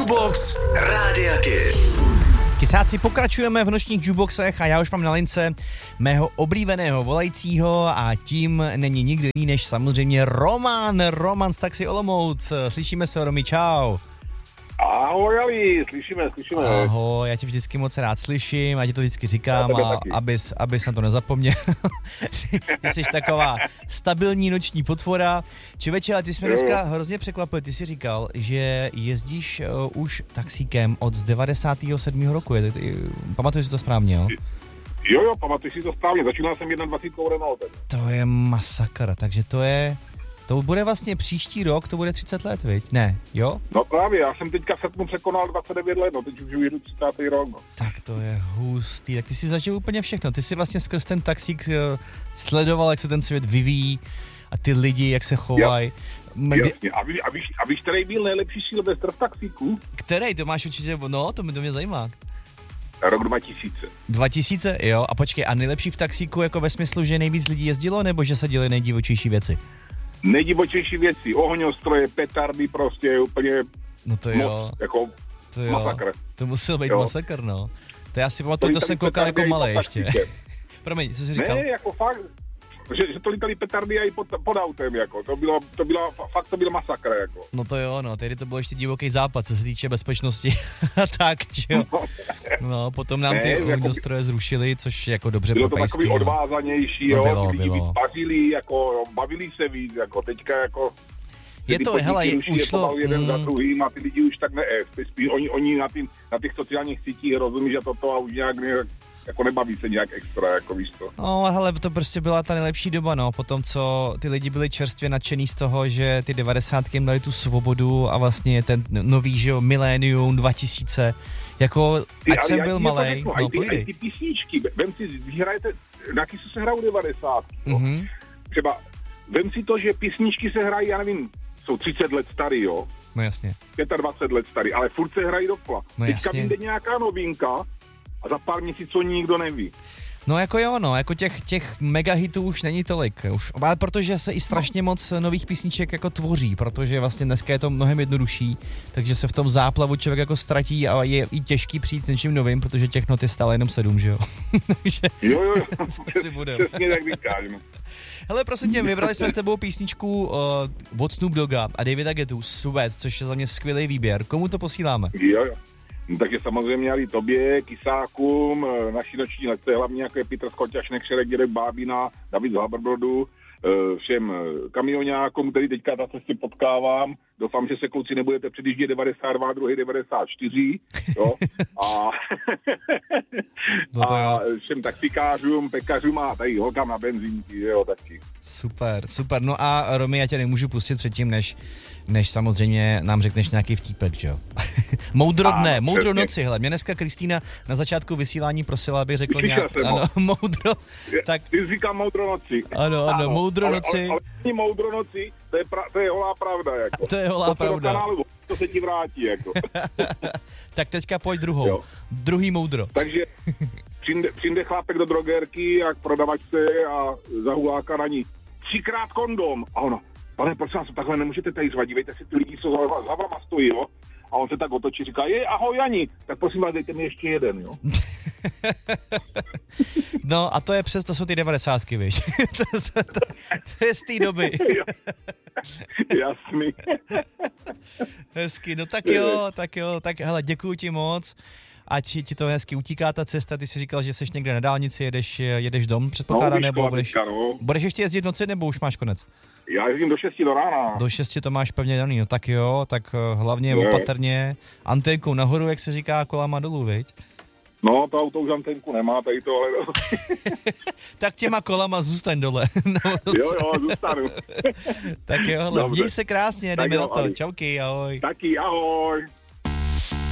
Jukebox Rádia Kiss. Kysáci, pokračujeme v nočních jukeboxech a já už mám na lince mého oblíbeného volajícího a tím není nikdo jiný než samozřejmě Roman z Taxi Olomouc. Slyšíme se, Romy, čau. Ahoj, Ali, slyšíme. Ahoj, já tě vždycky moc rád slyším, já ti to vždycky říkám, a abys na to nezapomněl. Ty jsi taková stabilní noční potvora. Čověče, ale ty jsi mě dneska hrozně překvapil, ty jsi říkal, že jezdíš už taxíkem od 97. roku, pamatuješ si to správně, jo? Jo, pamatuji si to správně, začínal jsem 21 Renaultem. To je masakr, takže to bude vlastně příští rok, to bude 30 let, viď? Ne, jo? No právě, já jsem teďka v srpnu překonal 29 let, no teď už jedu 30. rok. No. Tak to je hustý, tak ty jsi zažil úplně všechno, ty jsi vlastně skrz ten taxík sledoval, jak se ten svět vyvíjí a ty lidi, jak se chovají. Jasně, a víš, který byl nejlepší Silvestr v taxíku? Který, to máš určitě, no, to mě zajímá. Rok 2000. 2000, jo, a počkej, a nejlepší v taxíku jako ve smyslu, že nejvíc lidí jezdilo, nebo že se děly nejdivočejší věci? Nejdivočejší věci, ohňostroje, petardy, prostě úplně no to jo. Jako to jo. Masakr. To musel být masakr, no. To já si pamatuju, to jsem koukal jako malý ještě. Promiň, co jsi říkal? Ne, jako fakt, že to lítali petardy i pod autem, jako, to byl masakr, jako. No to jo, no, tehdy to bylo ještě divoký západ, co se týče bezpečnosti, tak, že jo. No, potom nám ty ohňostroje zrušili, což jako dobře bylo pro pejsky. Bylo to takový odvázanější, jo, bylo, ty lidi víc pařili, jako, bavili se víc, jako, teďka, jako... Je to, hele, už to... jeden za druhým a ty lidi už tak oni na těch sociálních sítích rozumí, že toto a už nějak jako nebaví se nějak extra, jako víš to. No, hele, to prostě byla ta nejlepší doba, no, potom, co ty lidi byli čerstvě nadšený z toho, že ty 90 jim dali tu svobodu a vlastně ten nový, že jo, milénium 2000, jako, ať jsem byl malej, no pojď. Ty písničky, vem si, vyhrajete, na Kissu se hrajou 90. Třeba, vem si to, že písničky se hrají, já nevím, jsou 30 let starý, jo. No jasně. 25 let starý, ale furt se hrají dokola. No teďka vyjde nějaká novinka a za pár měsíců nikdo neví. No jako jo, no, jako těch megahitů už není tolik, už, ale protože se i strašně moc nových písniček jako tvoří, protože vlastně dneska je to mnohem jednodušší, takže se v tom záplavu člověk jako ztratí a je i těžký přijít s něčím novým, protože těch not je stále jenom 7, že jo? Takže jo, si budem. Přesně tak říkáš. Hele, prosím tě, vybrali jsme s tebou písničku od Snoop Dogga a Davida Guettu, Sweat, což je za mě skvělý výběr. Komu to posíláme? Jo. No, takže samozřejmě i tobě, Kysákům, naší noční letce, hlavně jako je Petr Skoťašnek, Šerek, Dědek Bábina, David z Haberbrodu, všem kamionákům, který teďka na cestě potkávám. Doufám, že se kluci nebudete předjíždět 92, druhý 94, jo. A všem taxikářům, pekařům a tady holkám na benzínky, jo, taky. Super. No a Romy, já tě nemůžu pustit předtím, než samozřejmě nám řekneš nějaký vtípek, že jo? Moudro noci, hele, mě dneska Kristýna na začátku vysílání prosila, aby řekl nějak, ano, moudro, tak... Ty říkám moudro noci. Ano, moudro noci. Ale moudro noci, to je holá pravda, jako. To je holá pravda. Kanálu, to se ti vrátí, jako. Tak teďka pojď druhou. Jo. Druhý moudro. Takže přijde chlápek do drogerky a k prodavačce a zahuláka na ní 3krát kondom. A ona, pane, prosím vás, takhle nemůžete tady řvat, dívejte si, ty lidi, co za vama stojí, jo? A on se tak otočí, říká, ahoj Jani, tak prosím vás, dejte mi ještě jeden, jo? No a to jsou ty 90, víš? to je z té doby. Jasný. Hezky, no tak jo, tak hele, děkuju ti moc. Ať ti to hezky utíká ta cesta, ty jsi říkal, že jsi někde na dálnici, jedeš dom, předpokládám, nebo budeš ještě jezdit v noci, nebo už máš konec? Já jezdím do 6 do rána. Do 6 to máš pevně daný, no tak jo, tak hlavně opatrně, anténkou nahoru, jak se říká, kolama dolů, viď? No, to auto už anténku nemá, tady to, ale... Tak těma kolama zůstaň dole. Jo, zůstanu. Tak jo, měj se krásně, jdeme na to, čauky, ahoj. Taky, ahoj.